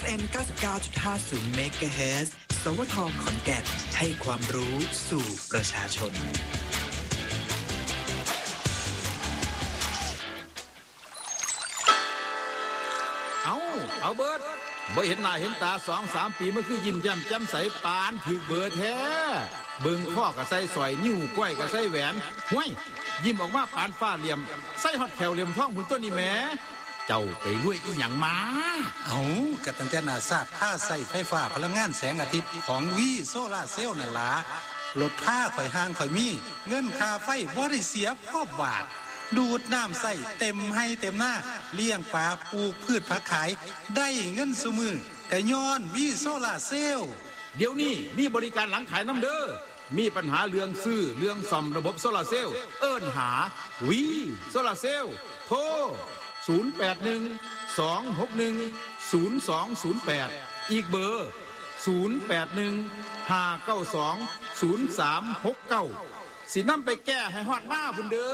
FM 99.50 MHz สวท ขอนแก่นให้ความรู้สู่ประชาชนเอาเบิดบ่เห็นหน้าเห็นตา 2-3 ปีมันคือยิ้มแย้มแจ่มใสปานถึกเบิดแท้เบิ่งข้อก็ใส่สร้อยนิ้วก้อยก็ใส่แหวนห้วยยิ้มออกมาปานฟ้าเหลี่ยมใส่ฮอดแขวเหลี่ยมทองพุ่นตัวนี้แหมเจ้าไปรวยอีหยังมาก็ตั้งแต่น่าทราบค่าใส่ไฟฟ้าพลังงานแสงอาทิตย์ของวีโซล่าเซลล์นั่นล่ะลดค่าข่อยห่างข่อยมีเงินค่าไฟบ่ได้เสียพ่อบาทดูดน้ำใส่เต็มให้เต็มหน้าเลี้ยงปลาปลูกพืชผักขายได้เงินซุมือแต่ย้อนวีโซล่าเซลล์เดี๋ยวนี้มีบริการหลังขายน้ำเด้อมีปัญหาเรื่องซื้อเรื่องซ่อมระบบโซลาร์เซลล์เอิ้นหาวีโซลาร์เซลล์โทร081-261-0208อีกเบอร์081-592-0369สินำไปแก้ให้ฮอดหน้าพุ่นเด้อ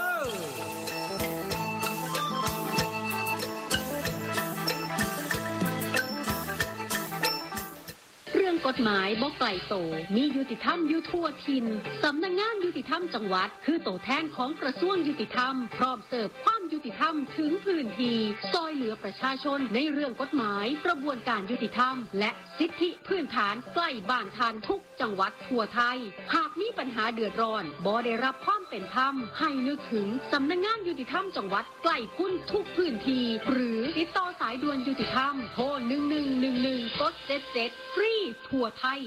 กฎหมายบ่ไกลโตมียุติธรรมอยู่ทั่วถิ่นสำนักงานยุติธรรมจังหวัดคือโตแทนของกระทรวงยุติธรรมพร้อมเสิร์ฟความยุติธรรมถึงพื้นที่ซอยเหลือประชาชนในเรื่องกฎหมายกระบวนการยุติธรรมและสิทธิพื้นฐานใกล้บ้านท่านทุกจังหวัดทั่วไทยหากมีปัญหาเดือดร้อนบ่ได้รับความเป็นธรรมให้นึกถึงสำนักงานยุติธรรมจังหวัดใกล้คุณทุกพื้นที่หรือติดต่อสายด่วนยุติธรรมโทร1111กด77ฟรีทั่วไทย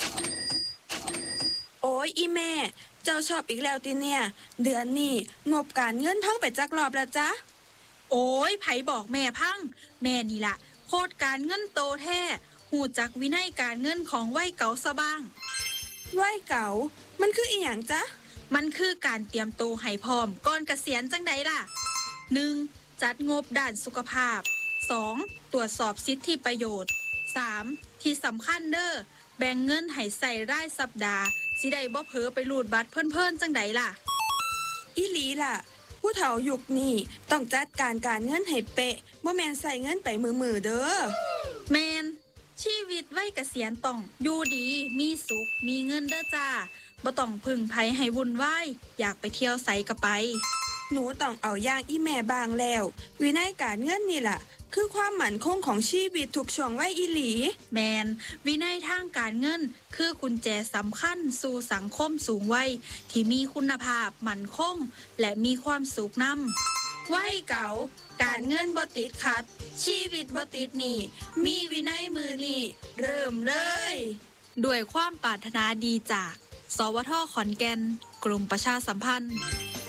โอ้ยอีแม่เจ้าชอบอีกแล้วติเนี่ยเดือนนี้งบการเงินท่องไปจักรอบแล้วจ๊ะโอ้ยไผบอกแม่พังแม่นี่ล่ะโคตรการเงินโตแท้หูจักวินัยการเงินของวัยเก่าซะบ้างวัยเก่ามันคืออีหยังจ๊ะมันคือการเตรียมโตให้พร้อมก่อนเกษียณจังใดล่ะ 1. จัดงบด้านสุขภาพ 2. ตรวจสอบสิทธิประโยชน์ 3. ที่สำคัญเด้อแบ่งเงินให้ใส่รายสัปดาห์สิได้บ่เผลอไปรูดบัตรเพิ่นๆจังใดล่ะอีหลีล่ะผู้เฒ่ายุคนี้ต้องจัดการเงินให้เป๊ะบ่แม่นใส่เงินไปมือเด้อแม่นชีวิตวัยเกษียณต้องอยู่ดีมีสุขมีเงินเด้อจ้าบ่ต้องพึ่งไผให้วุ่นวายอยากไปเที่ยวไสก็ไปหนูต้องเอาอย่างอีแม่บางแล้ววินัยการเงินนี่ล่ะคือความมั่นคงของชีวิตทุกช่วงวัยอีหลีแมนวินัยทางการเงินคือกุญแจสำคัญสู่สังคมสูงวัยที่มีคุณภาพมั่นคงและมีความสุขนำวัยเก่าการเงินบ่ติดขัดชีวิตบ่ติดหนี้มีวินัยมือนี้เริ่มเลยด้วยความปรารถนาดีจากสวท.ขอนแก่นกรมประชาสัมพันธ์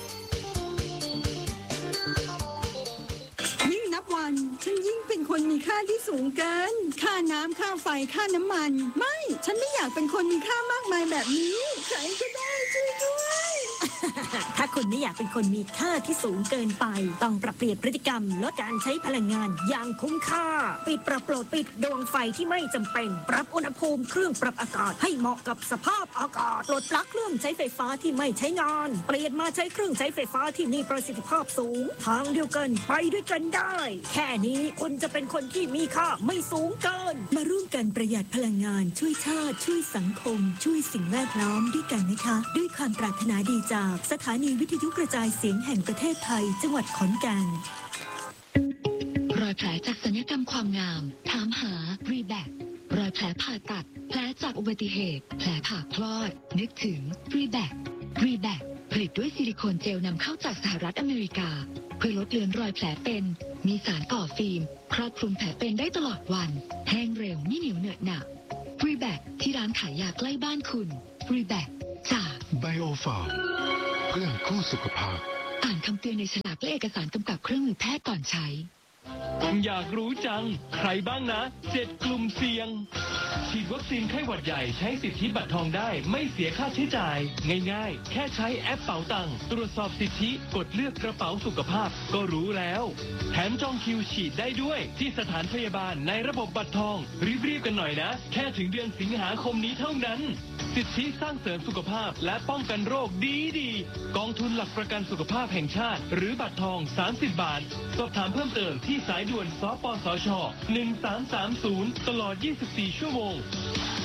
วันฉันยิ่งเป็นคนมีค่าที่สูงเกินค่าน้ำค่าไฟค่าน้ำมันไม่ฉันไม่อยากเป็นคนมีค่ามากมายแบบนี้ใครก็ได้ช่วยด้วยถ้าคุณไม่อยากเป็นคนมีค่าที่สูงเกินไปต้องปรับเปลี่ยนพฤติกรรมลดการใช้พลังงานอย่างคุ้มค่าปิดปรับโปรดปิดดวงไฟที่ไม่จำเป็นปรับอุณหภูมิเครื่องปรับอากาศให้เหมาะกับสภาพอากาศปลดปลั๊กเครื่องใช้ไฟฟ้าที่ไม่ใช้งานเปลี่ยนมาใช้เครื่องใช้ไฟฟ้าที่มีประสิทธิภาพสูงทางเดียวกันไปด้วยกันได้แค่นี้คุณจะเป็นคนที่มีค่าไม่สูงเกินมาร่วมกันประหยัดพลังงานช่วยชาติช่วยสังคมช่วยสิ่งแวดล้อมด้วยกันนะคะด้วยความปรารถนาดีจากสถานีวิทยุกระจายเสียงแห่งประเทศไทยจังหวัดขอนแก่นรอยแผลจากศัลยกรรมความงามถามหารีแบครอยแผลผ่าตัดแผลจากอุบัติเหตุแผลผ่าคลอดนึกถึงรีแบคผลิตด้วยซิลิโคนเจลนำเข้าจากสหรัฐอเมริกาเพื่อลดเลือนรอยแผลเป็นมีสารก่อฟิล์มครอบคลุมแผลเป็นได้ตลอดวันแห้งเร็วไม่เหนียวเหนอะหนะรีแบคที่ร้านขายยาใกล้บ้านคุณรีแบคจากไบโอฟาร์มเพื่อนคู่สุขภาพอ่านคำเตือนในฉลากและเอกสารกำกับเครื่องมือแพทย์ก่อนใช้อยากรู้จังใครบ้างนะ7กลุ่มเสี่ยงฉีดวัคซีนไข้หวัดใหญ่ใช้สิทธิบัตรทองได้ไม่เสียค่าใช้จ่ายง่ายๆแค่ใช้แอปเป๋าตังค์ตรวจสอบสิทธิกดเลือกกระเป๋าสุขภาพก็รู้แล้วแถมจองคิวฉีดได้ด้วยที่สถานพยาบาลในระบบบัตรทองรีบๆกันหน่อยนะแค่ถึงเดือนสิงหาคมนี้เท่านั้นสิทธิสร้างเสริมสุขภาพและป้องกันโรคดีกองทุนหลักประกันสุขภาพแห่งชาติหรือบัตรทอง30 บาทสอบถามเพิ่มเติมที่สายด่วนสปสช 1330 ตลอด 24 ชั่วโมง